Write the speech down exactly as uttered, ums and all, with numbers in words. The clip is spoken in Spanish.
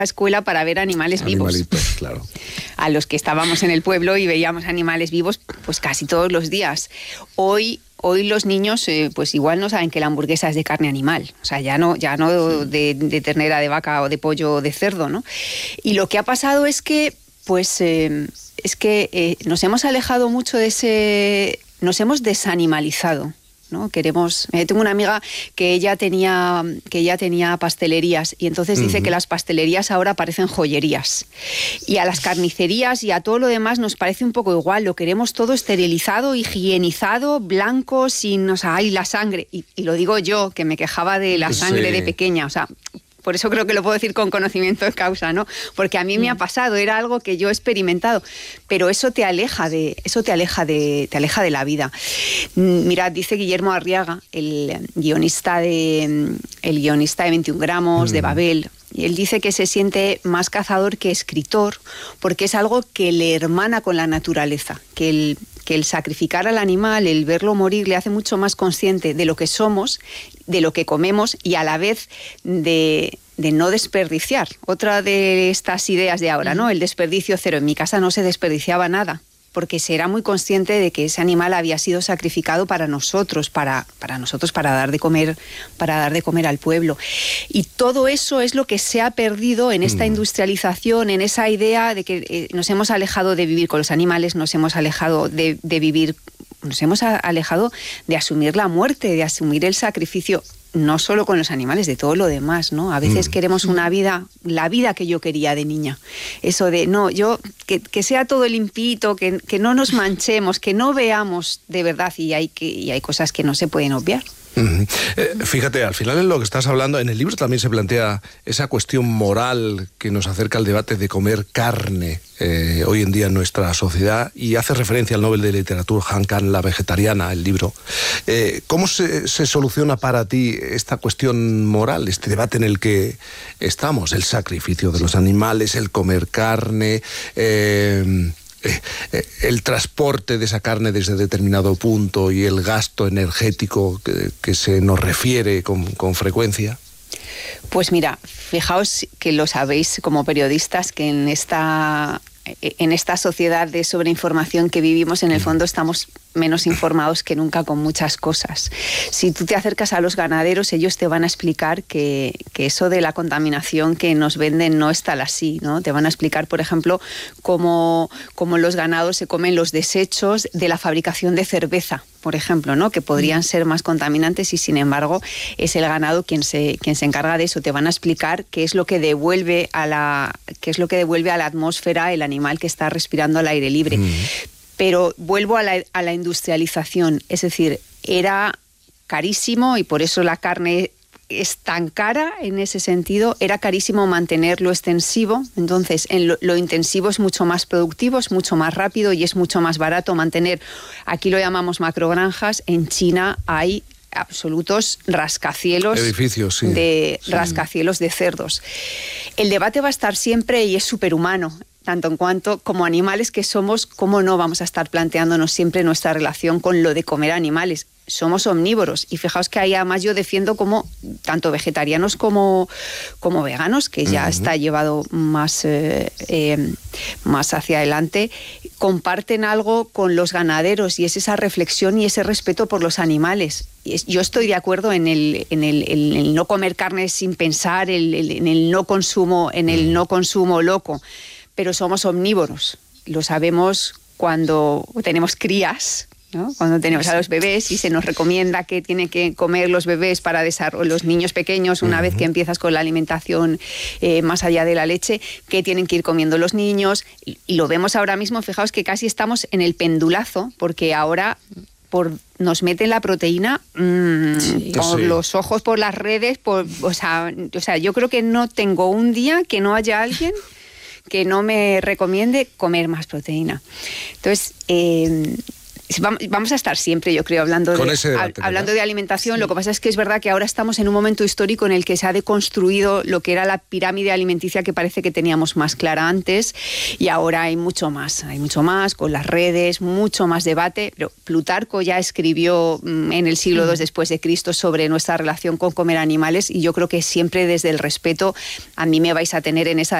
escuela para ver animales vivos. Animalitos, claro. A los que estábamos en el pueblo y veíamos animales vivos pues casi todos los días. Hoy Hoy los niños eh, pues igual no saben que la hamburguesa es de carne animal, o sea, ya no, ya no de, de ternera, de vaca o de pollo o de cerdo, ¿no? Y lo que ha pasado es que pues eh, es que eh, nos hemos alejado mucho de ese, nos hemos desanimalizado, ¿no? Queremos, eh, tengo una amiga que ella tenía que ella tenía pastelerías y entonces uh-huh. dice que las pastelerías ahora parecen joyerías y a las carnicerías y a todo lo demás nos parece un poco igual, lo queremos todo esterilizado, higienizado, blanco, sin, o sea, ay, la sangre, y, y lo digo yo que me quejaba de la sangre sí. de pequeña, o sea, por eso creo que lo puedo decir con conocimiento de causa, ¿no? Porque a mí me ha pasado, era algo que yo he experimentado, pero eso te aleja de, eso te aleja de, te aleja de la vida. Mirad, dice Guillermo Arriaga, el guionista de, el guionista de veintiún gramos, mm. de Babel, y él dice que se siente más cazador que escritor, porque es algo que le hermana con la naturaleza, que el, que el sacrificar al animal, el verlo morir, le hace mucho más consciente de lo que somos, de lo que comemos y a la vez de, de no desperdiciar. Otra de estas ideas de ahora, ¿no? El desperdicio cero. En mi casa no se desperdiciaba nada, porque se era muy consciente de que ese animal había sido sacrificado para nosotros, para, para nosotros, para dar de comer, para dar de comer al pueblo. Y todo eso es lo que se ha perdido en esta mm. industrialización, en esa idea de que eh, nos hemos alejado de vivir con los animales, nos hemos alejado de, de vivir, nos hemos alejado de asumir la muerte, de asumir el sacrificio, no solo con los animales, de todo lo demás, ¿no? A veces mm. queremos una vida, la vida que yo quería de niña. Eso de, no, yo, que, que sea todo limpito, que, que no nos manchemos, que no veamos de verdad, y hay, que, y hay cosas que no se pueden obviar. Uh-huh. Eh, fíjate, al final en lo que estás hablando, en el libro también se plantea esa cuestión moral que nos acerca al debate de comer carne eh, hoy en día en nuestra sociedad, y hace referencia al Nobel de Literatura Han Kang, La vegetariana, el libro. Eh, ¿Cómo se, se soluciona para ti esta cuestión moral, este debate en el que estamos? El sacrificio de los animales, el comer carne... Eh, Eh, eh, el transporte de esa carne desde determinado punto y el gasto energético que, que se nos refiere con, con frecuencia. Pues mira, fijaos que lo sabéis como periodistas, que en esta, en esta sociedad de sobreinformación que vivimos, en el fondo estamos menos informados que nunca con muchas cosas. Si tú te acercas a los ganaderos, ellos te van a explicar que, que eso de la contaminación que nos venden no es tal así, ¿no? Te van a explicar, por ejemplo, cómo, cómo los ganados se comen los desechos de la fabricación de cerveza, por ejemplo, ¿no? Que podrían ser más contaminantes y, sin embargo, es el ganado quien se, quien se encarga de eso. Te van a explicar qué es lo que devuelve a la, qué es lo que devuelve a la atmósfera el animal que está respirando al aire libre. Mm. Pero vuelvo a la, a la industrialización, es decir, era carísimo y por eso la carne es tan cara en ese sentido, era carísimo mantenerlo extensivo, entonces en lo, lo intensivo es mucho más productivo, es mucho más rápido y es mucho más barato mantener, aquí lo llamamos macrogranjas, en China hay absolutos rascacielos, edificios, sí, de sí. rascacielos de cerdos. El debate va a estar siempre y es superhumano, tanto en cuanto como animales que somos, cómo no vamos a estar planteándonos siempre nuestra relación con lo de comer animales. Somos omnívoros y fijaos que ahí además yo defiendo como tanto vegetarianos como, como veganos, que ya uh-huh. está llevado más, eh, eh, más hacia adelante, comparten algo con los ganaderos y es esa reflexión y ese respeto por los animales. Yo estoy de acuerdo en el, en el, en el no comer carne sin pensar, el, el, en el no consumo, en el no consumo loco, pero somos omnívoros, lo sabemos cuando tenemos crías, ¿no? Cuando tenemos a los bebés y se nos recomienda que tienen que comer los bebés para desarrollar, los niños pequeños, una uh-huh. vez que empiezas con la alimentación eh, más allá de la leche, que tienen que ir comiendo los niños, y, y lo vemos ahora mismo, fijaos que casi estamos en el pendulazo, porque ahora por, nos meten la proteína mmm, sí, por sí. los ojos, por las redes, por, o sea, o sea, yo creo que no tengo un día que no haya alguien que no me recomiende comer más proteína. Entonces, eh, Vamos a estar siempre, yo creo, hablando, Con de, ese debate, hablando de alimentación. Sí. Lo que pasa es que es verdad que ahora estamos en un momento histórico en el que se ha deconstruido lo que era la pirámide alimenticia que parece que teníamos más clara antes, y ahora hay mucho más, hay mucho más con las redes, mucho más debate. Pero Plutarco ya escribió en el siglo segundo después de Cristo sobre nuestra relación con comer animales, y yo creo que siempre desde el respeto a mí me vais a tener en esa